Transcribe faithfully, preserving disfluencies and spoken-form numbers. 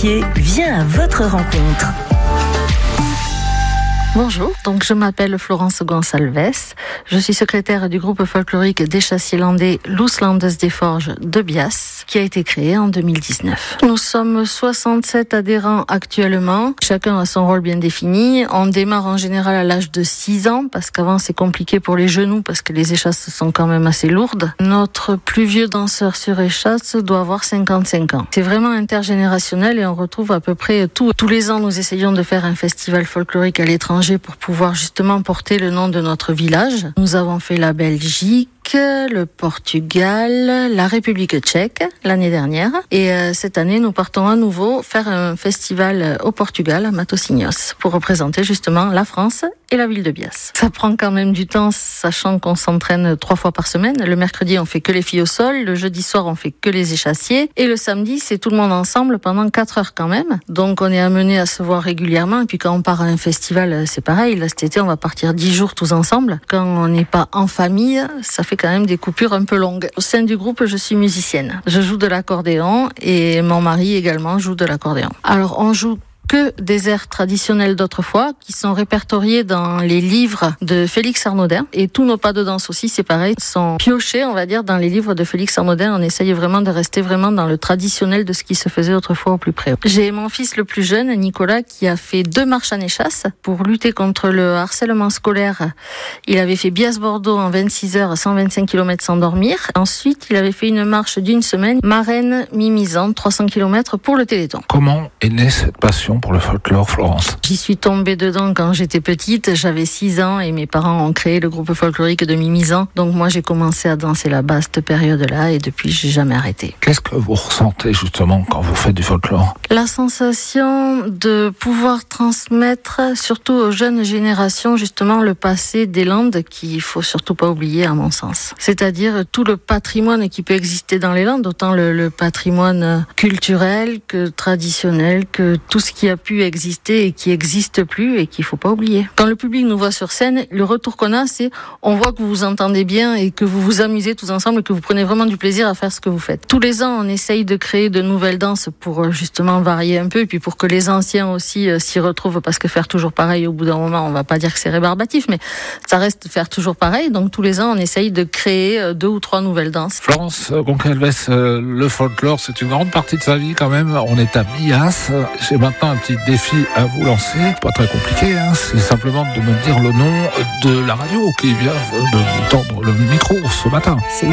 métier vient à votre rencontre. Bonjour, donc je m'appelle Florence Gonçalves, je suis secrétaire du groupe folklorique des chassiers landais Louslandes des Forges de Bias, qui a été créé en deux mille dix-neuf. Nous sommes soixante-sept adhérents actuellement, chacun a son rôle bien défini. On démarre en général à l'âge de six ans, parce qu'avant c'est compliqué pour les genoux, parce que les échasses sont quand même assez lourdes. Notre plus vieux danseur sur échasse doit avoir cinquante-cinq ans. C'est vraiment intergénérationnel et on retrouve à peu près tout. Tous les ans nous essayons de faire un festival folklorique à l'étranger pour pouvoir justement porter le nom de notre village. Nous avons fait la Belgique, le Portugal, la République tchèque l'année dernière. Et euh, cette année, nous partons à nouveau faire un festival au Portugal, à Matosinhos, pour représenter justement la France et la ville de Bias. Ça prend quand même du temps, sachant qu'on s'entraîne trois fois par semaine. Le mercredi, on fait que les filles au sol. Le jeudi soir, on fait que les échassiers. Et le samedi, c'est tout le monde ensemble pendant quatre heures quand même. Donc, on est amené à se voir régulièrement. Et puis, quand on part à un festival, c'est pareil. Là, cet été, on va partir dix jours tous ensemble. Quand on n'est pas en famille, ça fait quand même des coupures un peu longues. Au sein du groupe, je suis musicienne. Je joue de l'accordéon et mon mari également joue de l'accordéon. Alors, on joue que des airs traditionnels d'autrefois qui sont répertoriés dans les livres de Félix Arnaudin, et tous nos pas de danse aussi, c'est pareil, sont piochés, on va dire, dans les livres de Félix Arnaudin. On essaye vraiment de rester vraiment dans le traditionnel de ce qui se faisait autrefois au plus près. J'ai mon fils le plus jeune, Nicolas, qui a fait deux marches en échasse pour lutter contre le harcèlement scolaire. Il avait fait Bias-Bordeaux en vingt-six heures, cent vingt-cinq kilomètres sans dormir. Ensuite, il avait fait une marche d'une semaine, Marennes-Mimizan, trois cents kilomètres pour le Téléthon. Comment est née cette passion pour le folklore, Florence? J'y suis tombée dedans quand j'étais petite, j'avais six ans et mes parents ont créé le groupe folklorique de Mimizan. Donc moi j'ai commencé à danser là-bas à cette période-là et depuis j'ai jamais arrêté. Qu'est-ce que vous ressentez justement quand vous faites du folklore? La sensation de pouvoir transmettre surtout aux jeunes générations justement le passé des Landes qu'il faut surtout pas oublier à mon sens. C'est-à-dire tout le patrimoine qui peut exister dans les Landes, autant le, le patrimoine culturel que traditionnel, que tout ce qui a pu exister et qui n'existe plus et qu'il faut pas oublier. Quand le public nous voit sur scène, le retour qu'on a, c'est on voit que vous vous entendez bien et que vous vous amusez tous ensemble et que vous prenez vraiment du plaisir à faire ce que vous faites. Tous les ans, on essaye de créer de nouvelles danses pour justement varier un peu et puis pour que les anciens aussi euh, s'y retrouvent, parce que faire toujours pareil au bout d'un moment, on va pas dire que c'est rébarbatif, mais ça reste faire toujours pareil. Donc tous les ans, on essaye de créer euh, deux ou trois nouvelles danses. Florence Gonçalves, euh, le folklore, c'est une grande partie de sa vie quand même. On est à Bias. J'ai maintenant un petit défi à vous lancer. Pas très compliqué, hein. C'est simplement de me dire le nom de la radio qui vient de vous tendre le micro ce matin. C'est